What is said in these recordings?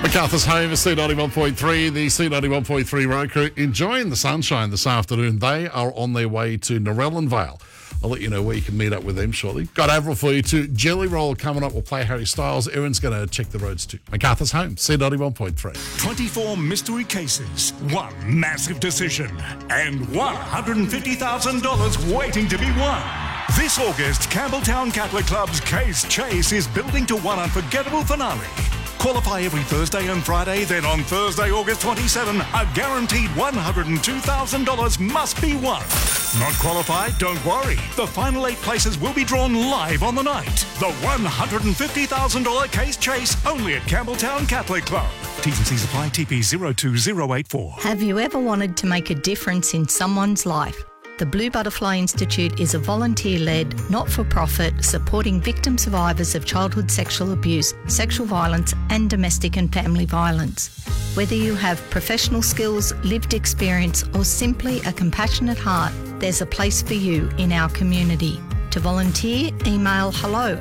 MacArthur's home is C91.3. The C91.3 road crew enjoying the sunshine this afternoon. They are on their way to Narellan Vale. I'll let you know where you can meet up with them shortly. Got Avril for you too. Jelly Roll coming up. We'll play Harry Styles. Erin's going to check the roads too. MacArthur's home, C91.3. 24 mystery cases, one massive decision, and $150,000 waiting to be won. This August, Campbelltown Catholic Club's Case Chase is building to one unforgettable finale. Qualify every Thursday and Friday, then on Thursday, August 27, a guaranteed $102,000 must be won. Not qualified? Don't worry. The final 8 places will be drawn live on the night. The $150,000 Case Chase, only at Campbelltown Catholic Club. T's and C's apply. TP 02084. Have you ever wanted to make a difference in someone's life? The Blue Butterfly Institute is a volunteer-led, not-for-profit, supporting victim survivors of childhood sexual abuse, sexual violence and domestic and family violence. Whether you have professional skills, lived experience or simply a compassionate heart, there's a place for you in our community. To volunteer, email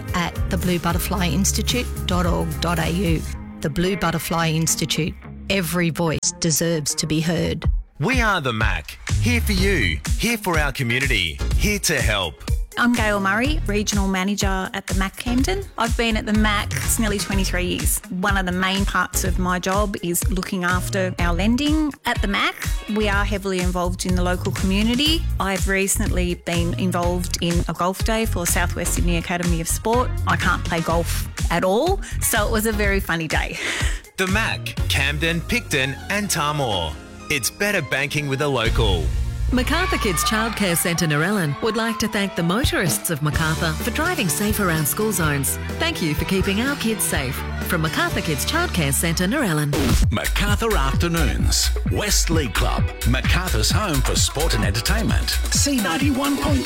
hello@thebluebutterflyinstitute.org.au. The Blue Butterfly Institute. Every voice deserves to be heard. We are the Mac. Here for you. Here for our community. Here to help. I'm Gail Murray, Regional Manager at the Mac Camden. I've been at the Mac for nearly 23 years. One of the main parts of my job is looking after our lending. At the Mac, we are heavily involved in the local community. I've recently been involved in a golf day for South West Sydney Academy of Sport. I can't play golf at all, so it was a very funny day. The Mac, Camden, Picton and Tamworth. It's better banking with a local. MacArthur Kids Childcare Centre Narellan would like to thank the motorists of MacArthur for driving safe around school zones. Thank you for keeping our kids safe. From MacArthur Kids Childcare Centre Narellan. MacArthur Afternoons. West League Club. MacArthur's home for sport and entertainment. C91.3.